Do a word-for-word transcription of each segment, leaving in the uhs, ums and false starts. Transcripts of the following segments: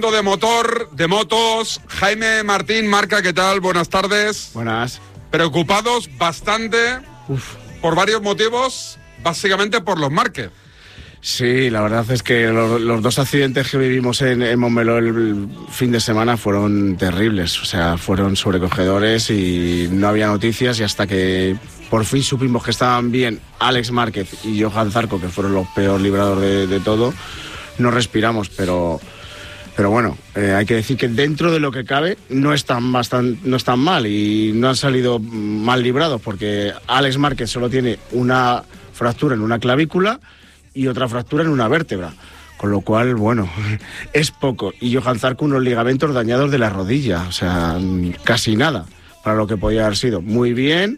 De motor, de motos, Jaime Martín, Marca, ¿qué tal? Buenas tardes. Buenas. Preocupados bastante Uf. por varios motivos, básicamente por los Márquez. Sí, la verdad es que los, los dos accidentes que vivimos en, en Montmeló el fin de semana fueron terribles, o sea, fueron sobrecogedores y no había noticias, y hasta que por fin supimos que estaban bien Alex Márquez y Johan Zarco, que fueron los peor librados de, de todo, no respiramos, pero... Pero bueno, eh, hay que decir que dentro de lo que cabe no están, bastan, no están mal y no han salido mal librados, porque Alex Márquez solo tiene una fractura en una clavícula y otra fractura en una vértebra, con lo cual, bueno, es poco. Y Johan Zarco unos ligamentos dañados de la rodilla, o sea, casi nada para lo que podía haber sido. Muy bien,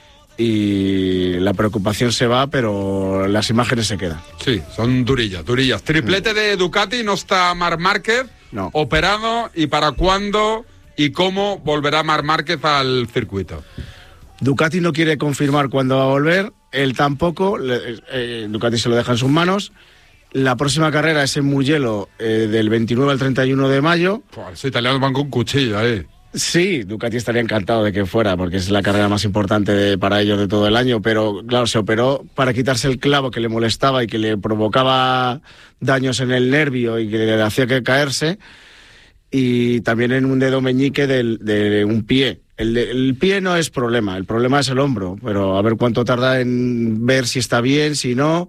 y la preocupación se va, pero las imágenes se quedan. Sí, son durillas, durillas. Triplete de Ducati, no está Marc Márquez, no. Operado, ¿y para cuándo y cómo volverá Marc Márquez al circuito? Ducati no quiere confirmar cuándo va a volver, él tampoco, eh, Ducati se lo deja en sus manos. La próxima carrera es en Mugello, eh, del veintinueve al treinta y uno de mayo. Pues los italianos van con un cuchillo ahí. Sí, Ducati estaría encantado de que fuera, porque es la carrera más importante de, para ellos de todo el año, pero claro, se operó para quitarse el clavo que le molestaba y que le provocaba daños en el nervio y que le hacía que caerse, y también en un dedo meñique del, de un pie. El, el pie no es problema, el problema es el hombro, pero a ver cuánto tarda en ver si está bien, si no.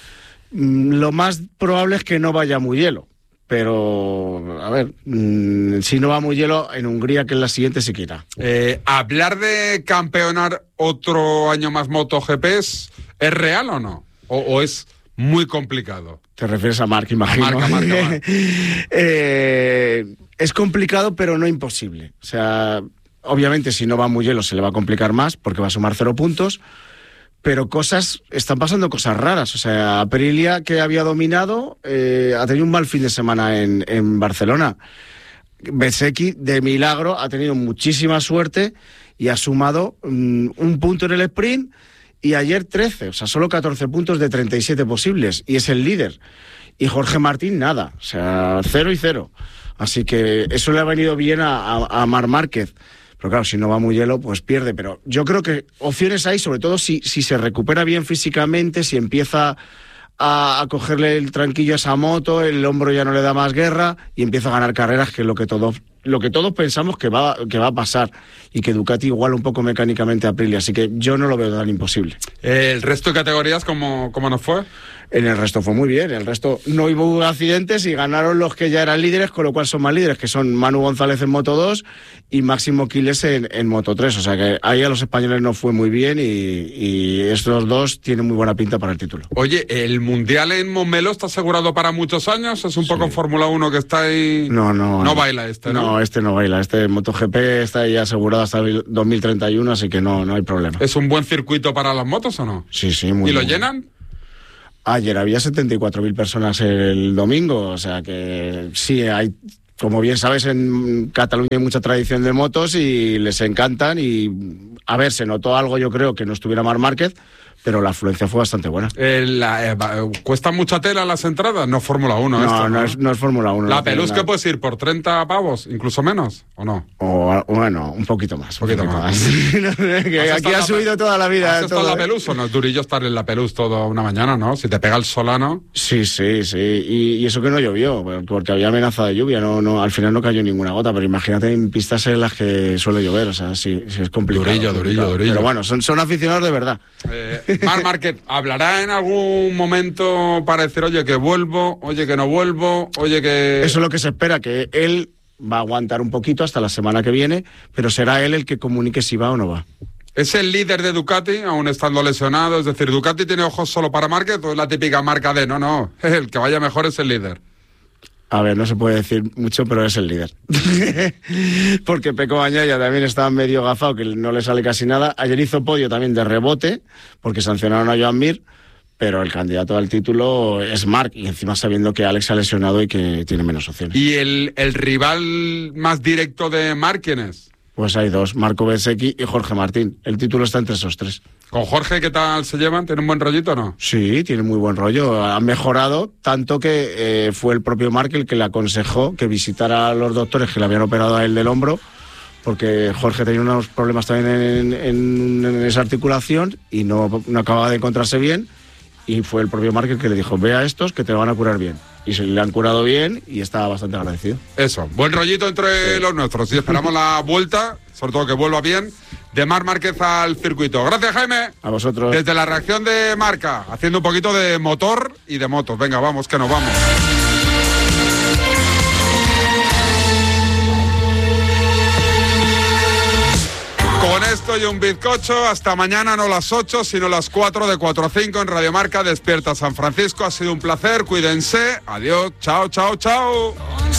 Lo más probable es que no vaya muy hielo. Pero, a ver, mmm, si no va muy hielo, en Hungría, que es la siguiente, se quita. Eh, ¿Hablar de campeonar otro año más MotoGP es, ¿es real o no? ¿O, o es muy complicado? Te refieres a Marc, imagino. A Marc, a Marc, a Marc. eh, es complicado, pero no imposible. O sea, obviamente, si no va muy hielo, se le va a complicar más, porque va a sumar cero puntos. Pero cosas, están pasando cosas raras. O sea, Aprilia, que había dominado, eh, ha tenido un mal fin de semana en, en Barcelona. Bezzecchi, de milagro, ha tenido muchísima suerte y ha sumado um, un punto en el sprint, y ayer trece, o sea, solo catorce puntos de treinta y siete posibles, y es el líder. Y Jorge Martín, nada, o sea, cero y cero. Así que eso le ha venido bien a, a, a Marc Márquez. Pero claro, si no va muy hielo, pues pierde. Pero yo creo que opciones hay, sobre todo si, si se recupera bien físicamente, si empieza a, a cogerle el tranquillo a esa moto, el hombro ya no le da más guerra y empieza a ganar carreras, que es lo que todos, lo que todos pensamos que va, que va a pasar, y que Ducati iguala un poco mecánicamente a Aprilia. Así que yo no lo veo tan imposible. ¿El resto de categorías cómo, cómo nos fue? En el resto fue muy bien, en el resto no hubo accidentes y ganaron los que ya eran líderes, con lo cual son más líderes, que son Manu González en Moto dos y Máximo Quiles en, en Moto tres, o sea que ahí a los españoles nos fue muy bien, y, y estos dos tienen muy buena pinta para el título. Oye, ¿el Mundial en Montmeló está asegurado para muchos años? ¿Es un sí. poco Fórmula uno que está ahí? No, no. No, no baila este, ¿no? No, este no baila, este MotoGP está ahí asegurado hasta el dos mil treinta y uno, así que no, no hay problema. ¿Es un buen circuito para las motos o no? Sí, sí, muy ¿Y bien. lo llenan? Ayer había setenta y cuatro mil personas el domingo, o sea que sí, hay, como bien sabes, en Cataluña hay mucha tradición de motos y les encantan, y a ver, se notó algo, yo creo, que no estuviera Marc Márquez, pero la afluencia fue bastante buena. Eh, la, eh, ¿Cuesta mucha tela las entradas? No es Fórmula uno no, esto, ¿no? No es, no es Fórmula uno. ¿La no Pelús que puedes ir por treinta pavos, incluso menos, o no? O, bueno, un poquito más. Un poquito, un poquito más. más. que aquí ha subido la, toda la vida. ¿Has estado en la Pelús o no? Es durillo estar en la Pelús toda una mañana, ¿no? Si te pega el solano. Sí, sí, sí. Y, y eso que no llovió, porque había amenaza de lluvia. No, no, al final no cayó ninguna gota, pero imagínate en pistas en las que suele llover. O sea, sí, sí es complicado. Durillo, complicado. durillo, durillo. Pero bueno, son, son aficionados de verdad. Eh, Marc Márquez, ¿hablará en algún momento para decir, oye, que vuelvo, oye, que no vuelvo, oye, que...? Eso es lo que se espera, que él va a aguantar un poquito hasta la semana que viene, pero será él el que comunique si va o no va. ¿Es el líder de Ducati, aún estando lesionado? Es decir, ¿Ducati tiene ojos solo para Márquez o es la típica marca de no, no, el que vaya mejor es el líder? A ver, no se puede decir mucho, pero es el líder. Porque Pecco Bagnaia también estaba medio gafado, que no le sale casi nada. Ayer hizo podio también de rebote, porque sancionaron a Joan Mir, pero el candidato al título es Marc, y encima sabiendo que Alex ha lesionado y que tiene menos opciones. ¿Y el, el rival más directo de Marc quién es? Pues hay dos, Marco Bezzecchi y Jorge Martín. El título está entre esos tres. ¿Con Jorge qué tal se llevan? ¿Tienen un buen rollito o no? Sí, tiene muy buen rollo. Ha mejorado tanto que eh, fue el propio Marc el que le aconsejó que visitara a los doctores que le habían operado a él del hombro, porque Jorge tenía unos problemas también en, en, en esa articulación y no, no acababa de encontrarse bien, y fue el propio Marc el que le dijo, ve a estos que te van a curar bien. Y se le han curado bien y está bastante agradecido. Eso, buen rollito entre sí. los nuestros. Y esperamos la vuelta, sobre todo que vuelva bien, de Marc Márquez al circuito. Gracias, Jaime. A vosotros. Desde la reacción de Marca, haciendo un poquito de motor y de motos. Venga, vamos, que nos vamos. Con esto y un bizcocho, hasta mañana, no las ocho, sino las cuatro, de cuatro a cinco en Radio Marca, Despierta San Francisco. Ha sido un placer, cuídense. Adiós, chao, chao, chao.